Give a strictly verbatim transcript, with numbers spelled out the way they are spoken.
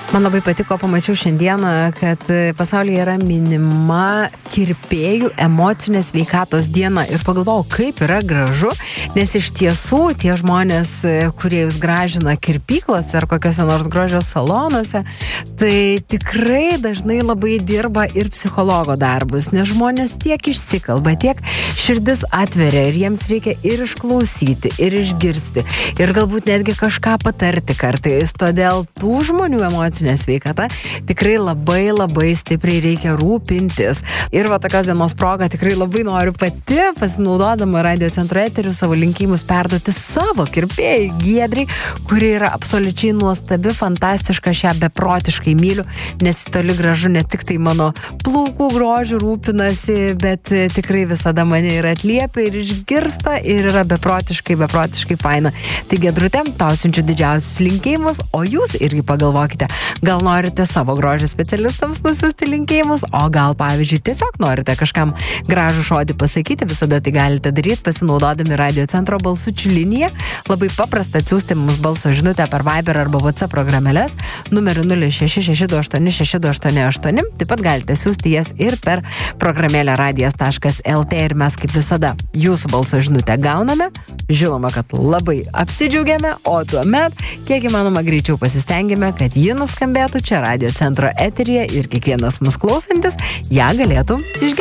Man labai patiko, pamačiau šiandieną, kad pasaulyje yra minima kirpėjų emocinės sveikatos diena ir pagalvojau, kaip yra gražu, nes iš tiesų tie žmonės, kurie jūs gražina kirpyklose ar kokiuose nors grožio salonuose, tai tikrai dažnai labai dirba ir psichologo darbus, nes žmonės tiek išsikalba, tiek širdis atveria ir jiems reikia ir išklausyti, ir išgirsti, ir galbūt netgi kažką patarti kartais, todėl tų žmonių emocinės sveikata tikrai labai labai stipriai reikia rūpintis. Ir va tokios dienos proga tikrai labai noriu pati, pasinaudodama Radio Centro eteriu, savo linkimus perduoti savo kirpėjai Giedrai, kuri yra absoliučiai nuostabi, fantastiška, šią beprotiškai myliu, nes toli gražu ne tik tai mano plaukų grožių rūpinasi, bet tikrai visada mane ir atliepia, ir išgirsta, ir yra beprotiškai, beprotiškai faina. Tai Giedrutėm, tau siunčiu didžiausius linkėjimus, o jūs irgi pagalvokite, gal norite savo grožio specialistams nusiųsti linkėjimus, o gal, pavyzdžiui, tiesiog norite kažkam gražų žodį pasakyti, visada tai galite daryti pasinaudodami Radio Centro balsučių liniją. Labai paprasta atsiųsti mums balso žinutę per Viber arba WhatsApp programėles numeriu nulis šeši šeši du aštuoni šeši du aštuoni aštuoni. Taip pat galite siųsti jas ir per programėlę radijas taškas el tė ir mes kaip visada jūsų balso žinutę gauname. Žinoma, kad labai apsidžiaugiame, o tuomet, kiek įmanoma greičiau pasistengime, kad ji nuskambėtų čia Radio Centro eteryje ir kiekvienas mus klausantis ją galėtų išgirsti.